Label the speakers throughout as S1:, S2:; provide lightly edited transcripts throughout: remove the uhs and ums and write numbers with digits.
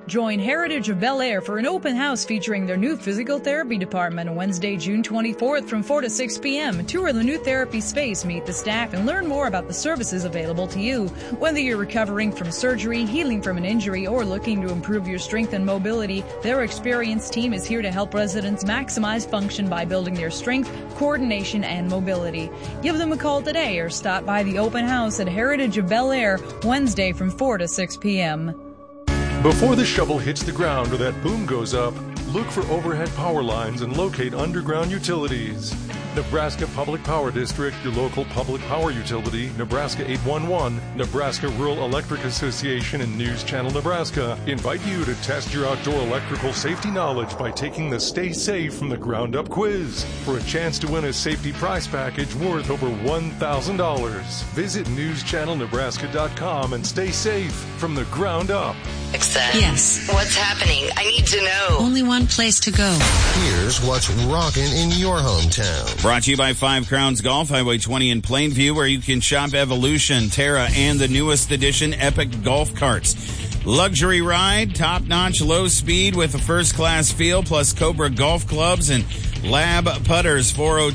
S1: Join Heritage of Bel Air for an open house featuring their new physical therapy department on Wednesday, June 24th from 4 to 6 p.m. Tour the new therapy space, meet the staff, and learn more about the services available to you. Whether you're recovering from surgery, healing from an injury, or looking to improve your strength and mobility, their experienced team is here to help residents maximize function by building their strength, coordination, and mobility. Give them a call today or stop by the open house at Heritage of Bel Air Wednesday from 4 to 6 p.m.
S2: Before the shovel hits the ground or that boom goes up, look for overhead power lines and locate underground utilities. Nebraska Public Power District, your local public power utility, Nebraska 811, Nebraska Rural Electric Association, and News Channel Nebraska invite you to test your outdoor electrical safety knowledge by taking the Stay Safe from the Ground Up quiz for a chance to win a safety prize package worth over $1,000. Visit newschannelnebraska.com and stay safe from the ground up.
S3: Yes.
S4: What's happening? I need to know.
S3: Only one place to go.
S5: Here's what's rocking in your hometown.
S6: Brought to you by Five Crowns Golf, Highway 20 in Plainview, where you can shop Evolution, Terra, and the newest edition Epic golf carts. Luxury ride, top-notch, low speed with a first-class feel, plus Cobra golf clubs and Lab putters.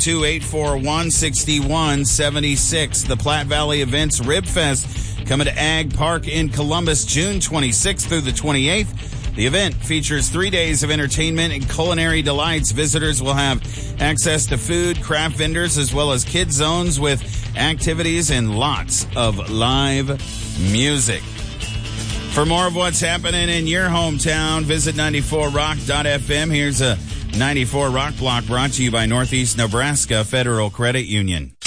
S6: 402-841-6176. The Platte Valley Events Rib Fest coming to Ag Park in Columbus, June 26th through the 28th. The event features 3 days of entertainment and culinary delights. Visitors will have access to food, craft vendors, as well as kid zones with activities and lots of live music. For more of what's happening in your hometown, visit 94rock.fm. Here's a 94 Rock Block brought to you by Northeast Nebraska Federal Credit Union.